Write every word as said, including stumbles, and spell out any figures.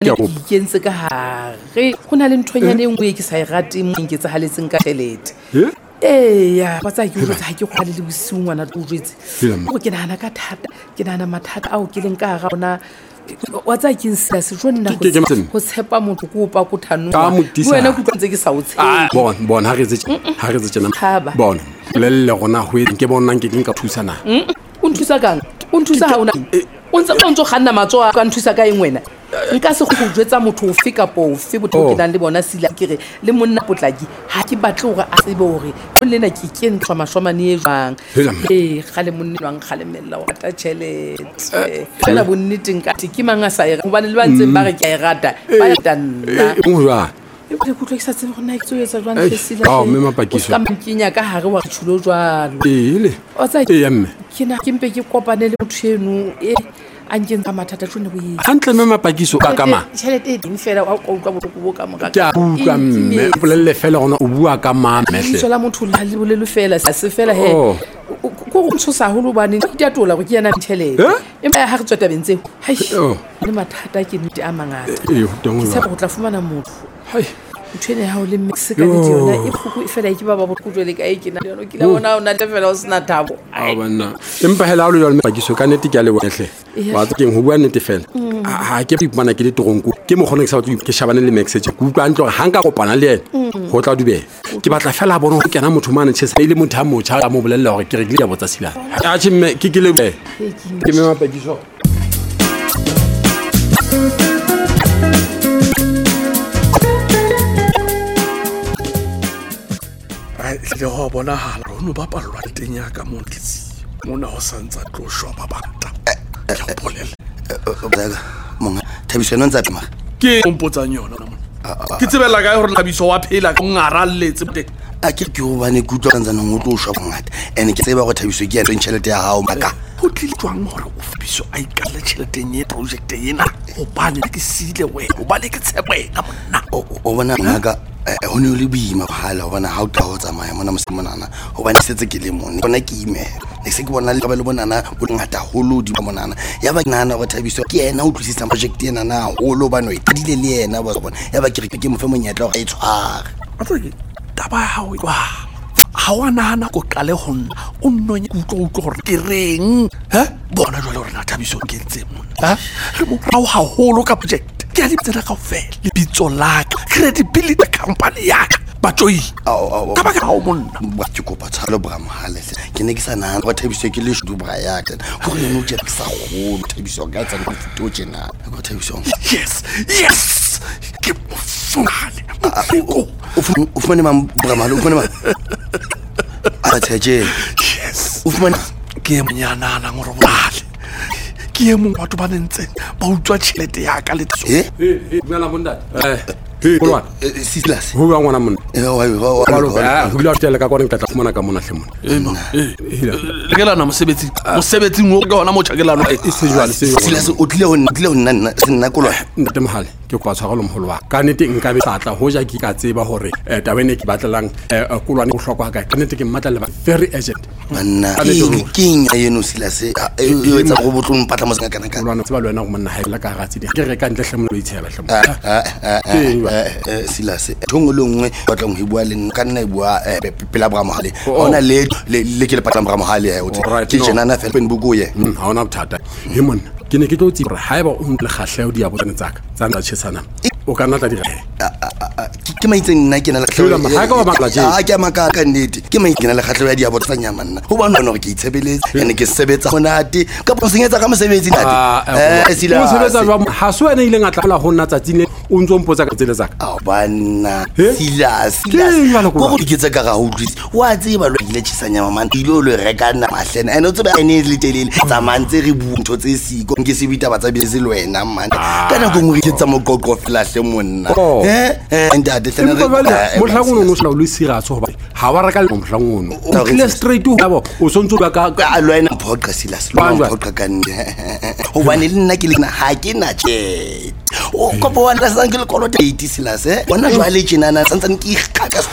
ke ikentse ka hare go na le nthonyane e nngwe ke sa e rate mo ke tsa haletseng ka tšhelete eh ya ba tsa ke re tsa ke go le bosiu ngwana o jwetse go ke nana ka thata ke nana mathata ao ke leng ka ga bona wa tsa ke nsa se jonna go tshepa motho go pa go thano wena go tlantse ke sa o tshe bon bon ha re tse ha re tse tsena bon lelle gona go ke bona ke ke ka thusana o nthusa kang o nthusa ha ona o ntse o ntse ganna matso a ka nthusa ka engwena nka se go go jwetsa motho o fika po fe botho ke nang le bona sila ke re le monna potlaki ha ke batle gore a tsebe gore o lena ke ke ntwa mashwamane e jwang eh ga le monna lwang ga le mella wa ta chelete fela bonneteng ka ke manga sa e go bane le ba ntse ba re ke a e rata ba ya tanna o jwa e go go tloisa tsebe go na ke tso etsa jwang sila ah me mapakiso ka mkinya ka hare wa tshulo jwalo eh le o tsa e emme ke na ke mpe ke kopane le motho eno e anjeng ka mathata tsone bo itseng hantle me mapakiso ka kama tšhelete e ding fela wa go utlwa motho go boka moka ke a utlwa mme bolelle fela gona o bua ka mamehle sola motho la le bolelo fela sa se fela he go go tshosa holo bane di atola go ke yana tšhelete empa ha re tsweta bentse hai le mathata ke nnete a mangata e ho tengwe se go tla fumana motho hai tshene ha o le Mexico le diona e go e fela ke ba ba botlo le ka e ke na yona ke la bona ona te fela o sna thabo a bana empa hela o le yona pakiso ka nete ke a le bonehle ba tse keng ho bua nete fela ha ke ipana ke le toronko ke mo gone ke sa ke shabane le Mexico ku utlwa ntlo ha nka kopana le ene go tla dube ke batla fela bona go kena motho mane tshesa ile motho a motsha a mo bolella gore ke re ke ya botsa sila a tshime ke ke le ke me mapakiso le go bona hala o no ba palwa teng ya ka montsi mona go santsa tlo shwa ba banta ke go bolela bega monga Thabiso no ntsa pima ke mpotsang yona mona ke tsebela ga gore Thabiso wa phela go ngaralletse boteng a ke ke go bane kutlo ka ntsana ngo tlo shwa ngata ene ke tseba go Thabiso ke ya tšhelete ya hao maka go tlile tswang gore o Thabiso a ikala tšheleteng ye project ena go bane ke sile we o bane ke tsebela monna o bona ngaka o ne o le boima hala o bona ha o tla ho tsamaya mona mosemonana o bane setse ke le mone bona ke ime ne se ke bona le ka ba le bonana bo ngata holo di monana ya ba nana go Thabiso ke yena o tlisitsa project ena na holo ba no e dile le yena ba bona ya ba ke re ke mo fe monyetla go e tshwara a tseke taba ha o wa ha wa nana go qale go nna o nnonye go utlwa gore ke reng he bona jwa le gore na Thabiso ke ntse mona ha re mo ra ha holo ka project ke a ditsela ka fela le bitso la credibility company ya ba joy ao ka ba ka o monna ba ke kopa tshalo bra mohale ke ne ke sa nana go Thabiso ke le shdu bra ya ka go le no tšela sa go Thabiso ga tsa go futo tšena go Thabiso yes yes ke fungale o fumane mam bra mahalo o fumane ma a tšhe yes o fumane ke monyana na ngoro bale ke mo batho ba ntseng ba utswa tšhelete ya ka le tso eh eh ngala monda eh eh kolwa Silas ho bua ngwana monna eh wa wa wa ho bila tšhelete ka kone ka tla fumana ka mona hle monna eh no eh le la na mosebetsi mosebetsi ngo ka hona mo tšhakelano e se jwale se Silas o tlile ho tlile ho nna nna kolwa ntate mohale ke kwa tshwara lo moholo wa ka nete nka be tlatla ho ja ke ka tseba hore tabene ke batlelang kolwane go hlokwa ka ka nete ke mmatla le very urgent banna ke nya yeno Silas e etsa go botlong patla mo sengaka kana kolwane tseba le wena go monna haela ka ratsi di ke re ka ntle hle mo lo itsheba hle mo Silas thongo le nngwe ba tla mo bua le nna ka nna e bua pela bra mohale ona le le ke le patla bra mohale ya o ke jena na fela ben bugoye ha ona bothata he monna ke ne ke tlo tsi re haeba o ntle khahleo di ya botsana tsaka tsa nda tshesana o ka nna tla di re ke maitseng nna ke na le khahleo ha ka ba makla je ha ke maka ka nnete ke maitseng na le khahleo ya di ya botsanya manna ho bona hore ke itshebeletse ene ke sebetsa monate ka bo senyetsa ka mosebetsi ntate eh sila o sebetsa jwa ha so ene ile ngatla ho nna tsatsine o ntso mpotsa ka tsele tsaka a banna Silas Silas go go diketsa ka ga ho utlwisi wa tseba lo ile tshitsanya mama ntilo lo reka na mahlena ene o tseba ene le telele tsa mantse re buntho tse siko nke se bita ba tsa bese le wena man kana go ngwe ke tsa moqoqo fela hle monna eh eh ntate tlena re mohlangano no sla o le siratso hoba ha wa reka le mohlangano o tlile straight ho ba o sontso ba ka a lwena podcast Silas lo podcast ka nne ho bane le nna ke le na ha ke na tšhe o kopo wa nna sang ke le kolota eighty Silas eh bona jwa le tšena na santse ke ikaka